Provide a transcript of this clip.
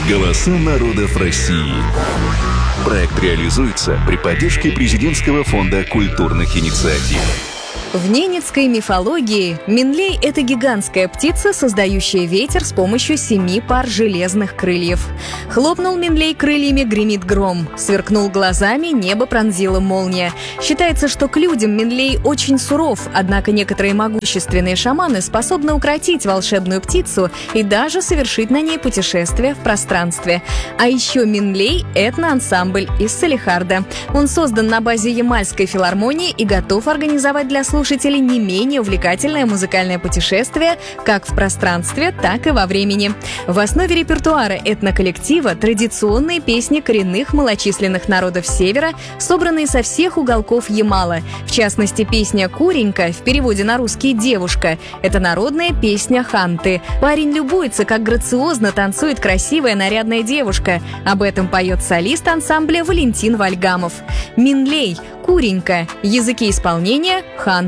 Голоса народов России. Проект реализуется при поддержке Президентского фонда культурных инициатив. В ненецкой мифологии Минлей – это гигантская птица, создающая ветер с помощью 7 пар железных крыльев. Хлопнул Минлей крыльями, гремит гром. Сверкнул глазами, небо пронзила молния. Считается, что к людям Минлей очень суров, однако некоторые могущественные шаманы способны укротить волшебную птицу и даже совершить на ней путешествие в пространстве. А еще Минлей – этноансамбль из Салехарда. Он создан на базе Ямальской филармонии и готов организовать для слушателей не менее увлекательное музыкальное путешествие как в пространстве, так и во времени. В основе репертуара этноколлектива традиционные песни коренных малочисленных народов Севера, собранные со всех уголков Ямала. В частности, песня «Куренька», в переводе на русский «девушка» — это народная песня ханты. Парень любуется, как грациозно танцует красивая нарядная девушка. Об этом поет солист ансамбля Валентин Вальгамов. Минлей, «Куренька», языки исполнения — ханты.